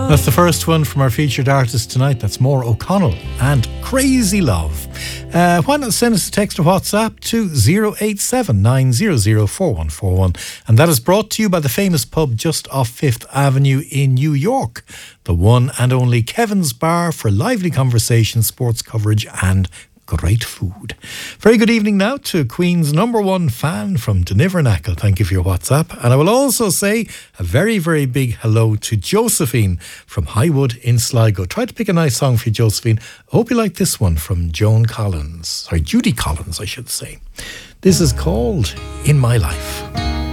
That's the first one from our featured artist tonight. That's Maura O'Connell and Crazy Love. Why not send us a text or WhatsApp to 087 900 4141. And that is brought to you by the famous pub just off 5th Avenue in New York. The one and only Kevin's Bar for lively conversation, sports coverage and great food. Very good evening now to Queen's #1 fan from Dunivernackel. Thank you for your WhatsApp. And I will also say a very, very big hello to Josephine from Highwood in Sligo. Try to pick a nice song for you, Josephine. I hope you like this one from Judy Collins, I should say. This is called In My Life.